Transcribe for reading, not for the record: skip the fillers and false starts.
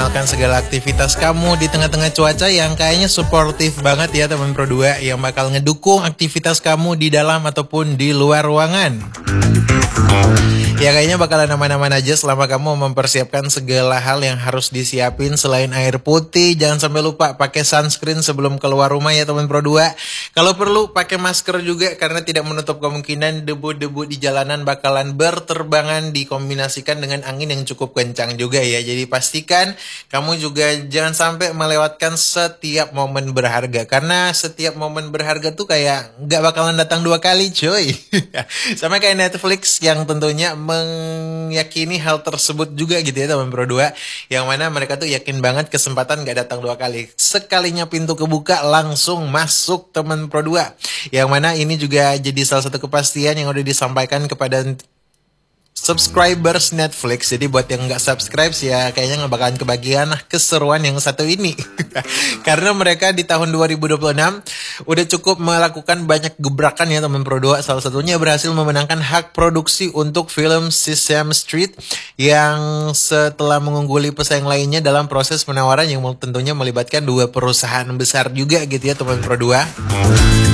memaksimalkan segala aktivitas kamu di tengah-tengah cuaca yang kayaknya suportif banget ya teman Pro 2, yang bakal ngedukung aktivitas kamu di dalam ataupun di luar ruangan. Ya kayaknya bakalan aman-aman aja selama kamu mempersiapkan segala hal yang harus disiapin. Selain air putih, jangan sampai lupa pakai sunscreen sebelum keluar rumah ya teman Pro 2. Kalau perlu pakai masker juga, karena tidak menutup kemungkinan debu-debu di jalanan bakalan berterbangan dikombinasikan dengan angin yang cukup kencang juga ya. Jadi pastikan kamu juga jangan sampai melewatkan setiap momen berharga, karena setiap momen berharga tuh kayak nggak bakalan datang dua kali cuy. Sama kayak Netflix yang tentunya meyakini hal tersebut juga gitu ya teman Pro 2, yang mana mereka tuh yakin banget kesempatan gak datang dua kali. Sekalinya pintu kebuka langsung masuk teman Pro 2, yang mana ini juga jadi salah satu kepastian yang udah disampaikan kepada subscribers Netflix. Jadi buat yang nggak subscribe ya kayaknya nggak bakalan kebagian keseruan yang satu ini. Karena mereka di tahun 2026 udah cukup melakukan banyak gebrakan ya teman Pro 2. Salah satunya berhasil memenangkan hak produksi untuk film Sesame Street, yang setelah mengungguli pesaing lainnya dalam proses penawaran yang tentunya melibatkan dua perusahaan besar juga gitu ya teman Pro 2.